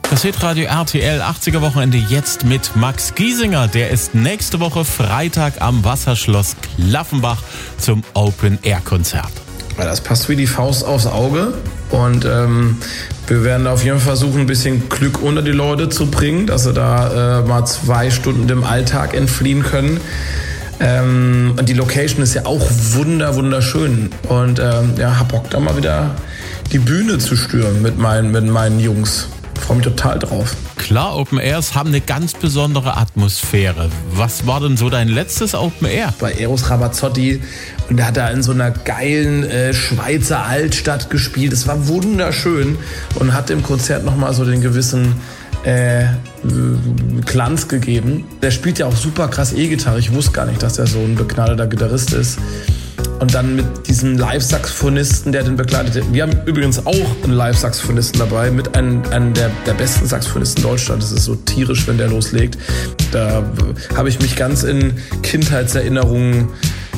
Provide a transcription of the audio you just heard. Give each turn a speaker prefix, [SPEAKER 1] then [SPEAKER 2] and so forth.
[SPEAKER 1] Das Hitradio RTL 80er Wochenende jetzt mit Max Giesinger. Der ist nächste Woche Freitag am Wasserschloss Klaffenbach zum Open-Air-Konzert.
[SPEAKER 2] Das passt wie die Faust aufs Auge und wir werden auf jeden Fall versuchen, ein bisschen Glück unter die Leute zu bringen, dass sie da mal 2 Stunden dem Alltag entfliehen können. Und die Location ist ja auch wunderschön und hab Bock da mal wieder die Bühne zu stürmen mit meinen Jungs. Ich freue mich total drauf.
[SPEAKER 1] Klar, Open Airs haben eine ganz besondere Atmosphäre. Was war denn so dein letztes Open Air?
[SPEAKER 2] Bei Eros Ramazzotti, und der hat da in so einer geilen Schweizer Altstadt gespielt. Es war wunderschön und hat dem Konzert nochmal so den gewissen Glanz gegeben. Der spielt ja auch super krass E-Gitarre. Ich wusste gar nicht, dass er so ein begnadeter Gitarrist ist. Und dann mit diesem Live-Saxophonisten, der den begleitet. Wir haben übrigens auch einen Live-Saxophonisten dabei, mit einem der besten Saxophonisten Deutschlands. Das ist so tierisch, wenn der loslegt. Da habe ich mich ganz in Kindheitserinnerungen